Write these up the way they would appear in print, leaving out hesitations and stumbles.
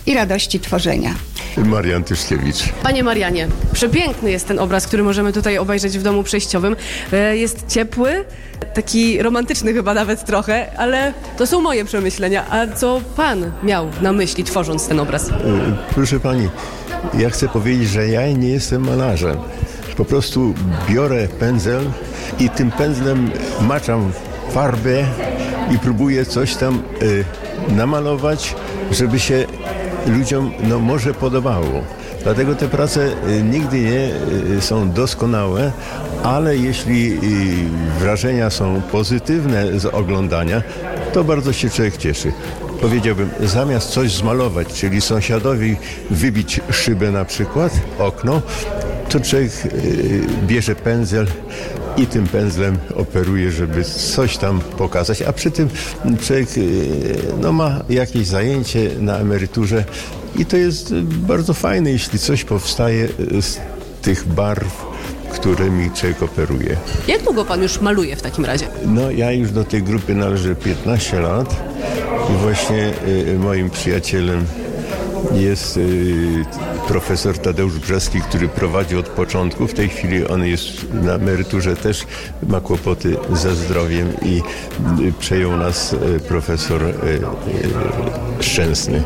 i radości tworzenia. Marian Tyszkiewicz. Panie Marianie, przepiękny jest ten obraz, który możemy tutaj obejrzeć w domu przejściowym. Jest ciepły, taki romantyczny chyba nawet trochę, ale to są moje przemyślenia. A co pan miał na myśli, tworząc ten obraz? Proszę pani, ja chcę powiedzieć, że ja nie jestem malarzem. Po prostu biorę pędzel i tym pędzlem maczam farbę i próbuję coś tam namalować, żeby się ludziom może podobało. Dlatego te prace nigdy nie są doskonałe, ale jeśli wrażenia są pozytywne z oglądania, to bardzo się człowiek cieszy. Powiedziałbym, zamiast coś zmalować, czyli sąsiadowi wybić szybę na przykład, okno, to człowiek bierze pędzel i tym pędzlem operuje, żeby coś tam pokazać, a przy tym człowiek ma jakieś zajęcie na emeryturze i to jest bardzo fajne, jeśli coś powstaje z tych barw, którymi człowiek operuje. Jak długo pan już maluje w takim razie? Ja już do tej grupy należę 15 lat i właśnie moim przyjacielem jest profesor Tadeusz Brzeski, który prowadzi od początku. W tej chwili on jest na emeryturze, też ma kłopoty ze zdrowiem i przejął nas profesor Szczęsny.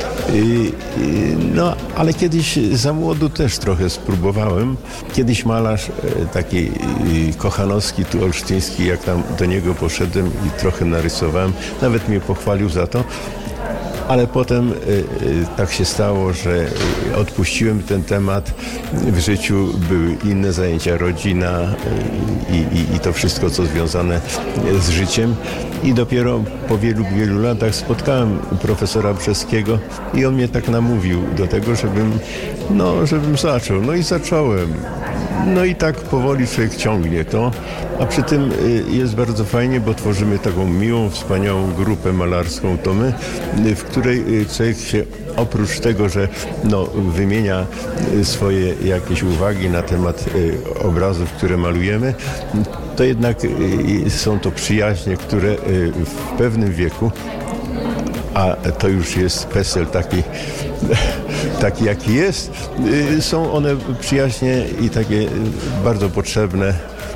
Ale kiedyś za młodu też trochę spróbowałem. Kiedyś malarz taki Kochanowski, tu olsztyński, jak tam do niego poszedłem i trochę narysowałem, nawet mnie pochwalił za to. Ale potem tak się stało, że odpuściłem ten temat. W życiu były inne zajęcia, rodzina i to wszystko, co związane z życiem. I dopiero po wielu, wielu latach spotkałem profesora Brzeskiego i on mnie tak namówił do tego, żebym zaczął. No i zacząłem. No i tak powoli człowiek ciągnie to, a przy tym jest bardzo fajnie, bo tworzymy taką miłą, wspaniałą grupę malarską, to my, w której człowiek się oprócz tego, że wymienia swoje jakieś uwagi na temat obrazów, które malujemy, to jednak są to przyjaźnie, które w pewnym wieku, a to już jest PESEL taki jaki jest, są one przyjaźnie i takie bardzo potrzebne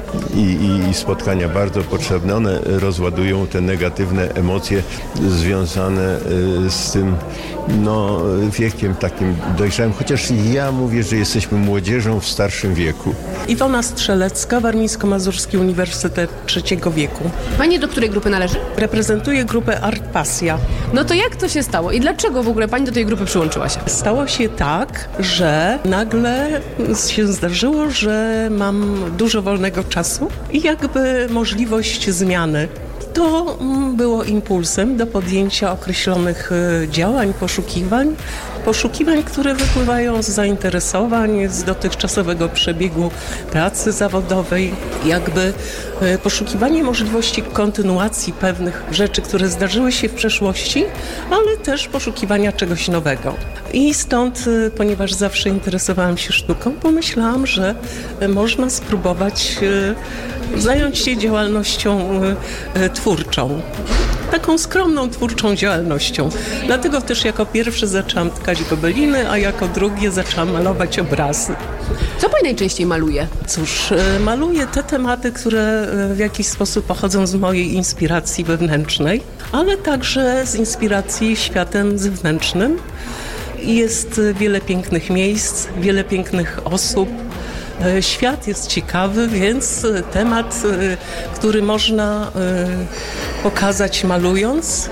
i spotkania bardzo potrzebne. One rozładują te negatywne emocje związane z tym wiekiem takim dojrzałym, chociaż ja mówię, że jesteśmy młodzieżą w starszym wieku. Iwona Strzelecka, Warmińsko-Mazurski Uniwersytet Trzeciego Wieku. Pani do której grupy należy? Reprezentuję grupę Art Pasja. No to jak to się stało i dlaczego w ogóle pani do tej grupy przyłączyła się? Stało się tak, że nagle się zdarzyło, że mam dużo wolnego czasu i jakby możliwość zmiany. To było impulsem do podjęcia określonych działań, poszukiwań, które wypływają z zainteresowań, z dotychczasowego przebiegu pracy zawodowej, jakby poszukiwanie możliwości kontynuacji pewnych rzeczy, które zdarzyły się w przeszłości, ale też poszukiwania czegoś nowego. I stąd, ponieważ zawsze interesowałam się sztuką, pomyślałam, że można spróbować zająć się działalnością twórczą. Taką skromną, twórczą działalnością. Dlatego też jako pierwszy zaczęłam tkać gobeliny, a jako drugie zaczęłam malować obrazy. Co pani najczęściej maluje? Cóż, maluję te tematy, które w jakiś sposób pochodzą z mojej inspiracji wewnętrznej, ale także z inspiracji światem zewnętrznym. Jest wiele pięknych miejsc, wiele pięknych osób. Świat jest ciekawy, więc temat, który można pokazać malując,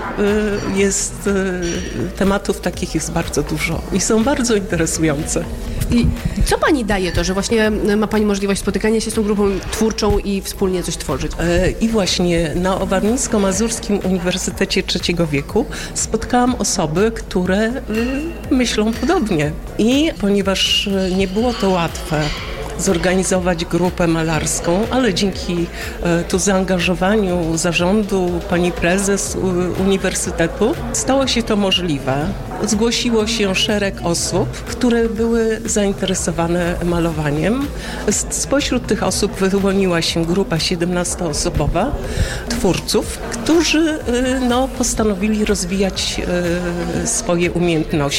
tematów takich jest bardzo dużo i są bardzo interesujące. I co pani daje to, że właśnie ma pani możliwość spotykania się z tą grupą twórczą i wspólnie coś tworzyć? I właśnie na Warmińsko-Mazurskim Uniwersytecie Trzeciego Wieku spotkałam osoby, które myślą podobnie. I ponieważ nie było to łatwe, zorganizować grupę malarską, ale dzięki zaangażowaniu zarządu pani prezes uniwersytetu stało się to możliwe. Zgłosiło się szereg osób, które były zainteresowane malowaniem. Spośród tych osób wyłoniła się grupa 17-osobowa twórców, którzy postanowili rozwijać swoje umiejętności.